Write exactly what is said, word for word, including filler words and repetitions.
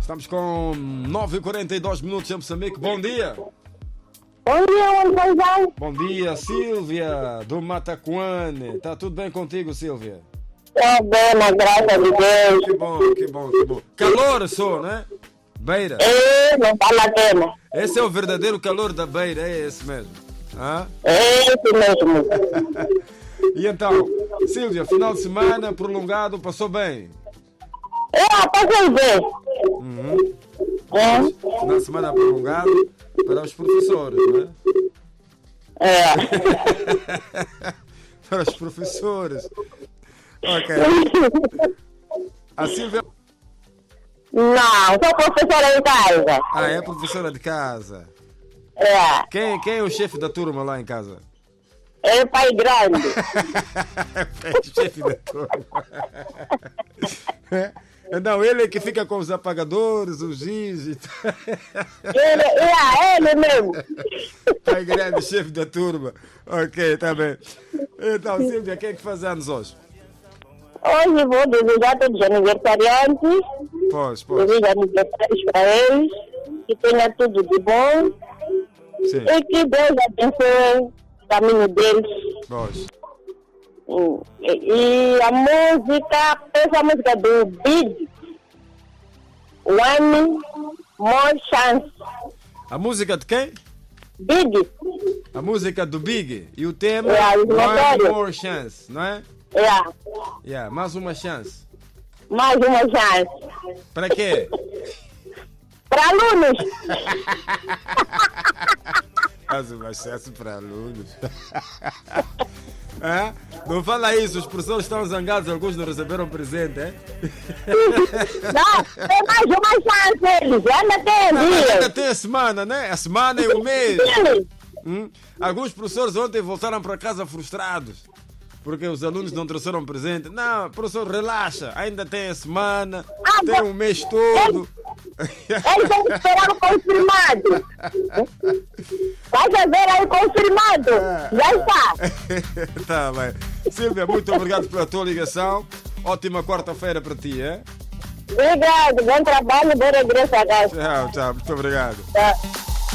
Estamos com nove e quarenta e dois minutos em Moçambique. Bom dia. Bom dia, António. Bom dia, Sílvia, do Matacoane. Está tudo bem contigo, Sílvia? Está bem, na graça de Deus. Que bom, que bom, que bom. Calor só, né? Beira. É, não vale a pena. Esse é o verdadeiro calor da Beira, é esse mesmo. Ah? É esse mesmo. E então, Sílvia, final de semana prolongado, passou bem? É, passei bem. Uhum. É. Final de semana prolongado para os professores, não é? É. Para os professores. Ok. A Sílvia... Não, sou professora em casa. Ah, é professora de casa. É. Quem, quem é o chefe da turma lá em casa? É o pai grande. É o chefe da turma. Não, ele é que fica com os apagadores, os giz e tal. Ele, é, ele mesmo. Pai grande, chefe da turma. Ok, tá bem. Então, Sílvia, quem é que faz anos hoje? Hoje vou desejar todos os aniversariantes. Pois, pois. Desejo aniversários para eles. Que tenha tudo de bom. Sim. E que Deus abençoe o caminho deles. Pois. E, e a música, essa música do Big, One More Chance. A música de quem? Big, A música do Big. E o tema É, os One motores. More Chance, não é? é, Yeah, mais uma chance. mais uma chance. Para quê? Para alunos. Mais uma chance para alunos. É? Não fala isso, os professores estão zangados, alguns não receberam presente, é? Não, tem mais uma chance eles. Ainda tem Ainda dia. tem a semana, né? A semana e o mês. Eles. Hum? Alguns professores ontem voltaram para casa frustrados porque os alunos não trouxeram presente. Não, professor, relaxa, ainda tem a semana, Ah, tem bom. um mês todo. Eles vão esperar o confirmado. Vai ver aí confirmado. Já está. Tá bem. Sílvia, muito obrigado pela tua ligação. Ótima quarta-feira para ti, é? Obrigado, bom trabalho, bom regresso a casa. Tchau, tchau, muito obrigado. Tá.